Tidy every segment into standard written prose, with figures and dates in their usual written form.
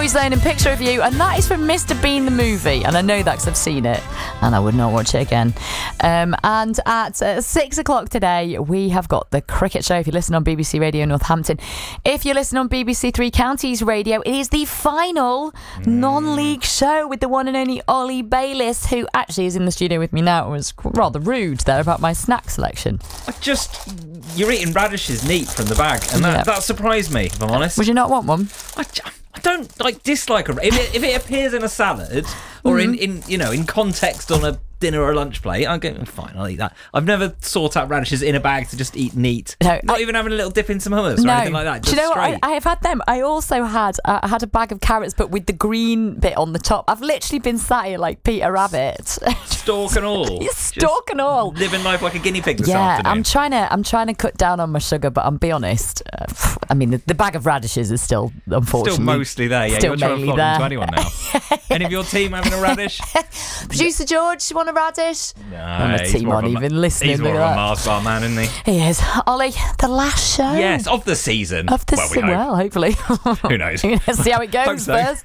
Freeze Learning Picture Review, and that is from Mr. Bean the movie. And I know that because I've seen it, and I would not watch it again. And at 6 o'clock today, we have got the Cricket Show. If you listen on BBC Radio Northampton, if you listen on BBC Three Counties Radio, it is the final non-league show with the one and only Ollie Bayliss, who actually is in the studio with me now. It was rather rude there about my snack selection. You're eating radishes neat from the bag, and that surprised me, if I'm honest. Would you not want one? I don't dislike if it appears in a salad or in context on a dinner or a lunch plate, I'm going, fine, I'll eat that. I've never sought out radishes in a bag to just eat neat. No, not even having a little dip in some hummus or anything like that. Do you know what? I have had them. I also had a bag of carrots, but with the green bit on the top. I've literally been sat here like Peter Rabbit. Stalk and all. Stalk and all. Living life like a guinea pig this afternoon. I'm trying to cut down on my sugar, but I'll be honest. I mean, the bag of radishes is still, unfortunately, still mostly there. Yeah, still you're trying to flog there. Into anyone now. Any of your team having a radish? Producer George, you want a radish? No, and the team aren't even listening. He's more of a Mars bar man, isn't he? He is. Ollie, the last show. Yes, of the season. Well, hopefully. Who knows? Let's see how it goes first.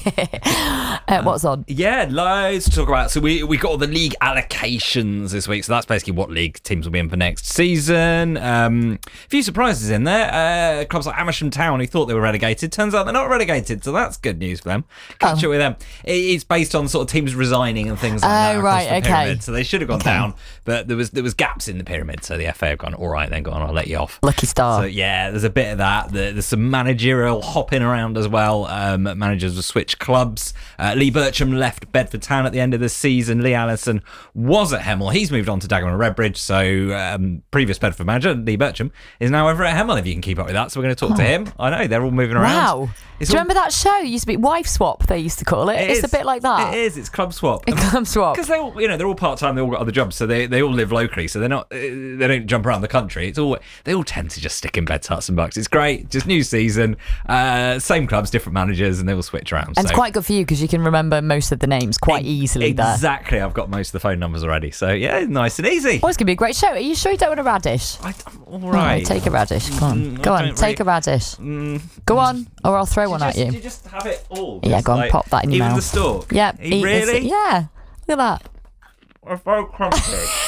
What's on? Yeah, loads to talk about. So we got all the league allocations this week. So that's basically what league teams will be in for next season. A few surprises in there. Clubs like Amersham Town, who thought they were relegated, turns out they're not relegated. So that's good news for them. Catch up with them. It's based on sort of teams resigning and things like that. Right, okay. Pyramid. So they should have gone down, but there was gaps in the pyramid. So the FA have gone, all right, then go on, I'll let you off. Lucky star. So yeah, there's a bit of that. There's some managerial hopping around as well. Managers will switch clubs. Lee Bircham left Bedford Town at the end of the season. Lee Allison was at Hemel. He's moved on to Dagenham and Redbridge. So previous Bedford manager, Lee Bircham, is now over at Hemel, if you can keep up with that. So we're going to talk to him. I know, they're all moving around. Wow. Do you remember that show? It used to be Wife Swap, they used to call it. It's a bit like that. It is. It's Club Swap. Club Swap. Because they all, they're all part-time. They all got other jobs. So they all live locally. So they don't jump around the country. They all tend to just stick in beds, huts and bucks. It's great. Just new season. Same clubs, different managers, and they will switch around. And it's quite good for you because you can remember most of the names quite easily there. Exactly. I've got most of the phone numbers already. So yeah, nice and easy. Oh, it's going to be a great show. Are you sure you don't want a radish? I'm all right. Oh, take a radish. Go on. Take a radish. Go on, or I'll throw one at you. You just have it all. Yeah, go on, pop that in your mouth. Even the stalk? Yeah. Really? Yeah. Look at that. It's very crunchy.